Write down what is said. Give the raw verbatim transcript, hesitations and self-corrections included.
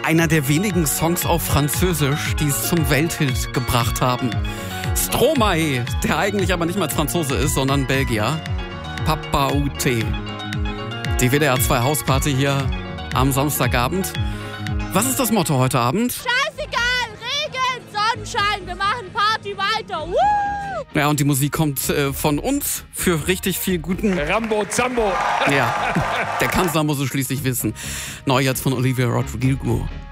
einer der wenigen Songs auf Französisch, die es zum Welthit gebracht haben. Stromae, der eigentlich aber nicht mal Franzose ist, sondern Belgier. Papa Ute. Die W D R zwei Hausparty hier am Samstagabend. Was ist das Motto heute Abend? Scheißegal, Regen, Sonnenschein, wir machen Party weiter. Woo! Ja, und die Musik kommt äh, von uns für richtig viel guten... Rambo Zambo. Ja, der Kanzler muss es schließlich wissen. Neu jetzt von Olivia Rodrigo.